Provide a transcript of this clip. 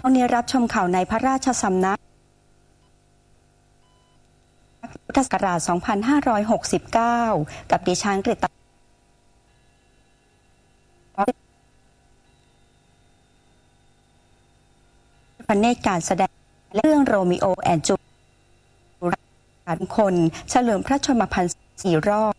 วันนี้รับชมข่าวในพระราชสำนักพุทธศักราช 2569 กับดิฉันกฤตพระเนตรการแสดงเรื่องโรมิโอแอนด์จูเลียตคนเฉลิมพระชนมพรรษา4 รอบ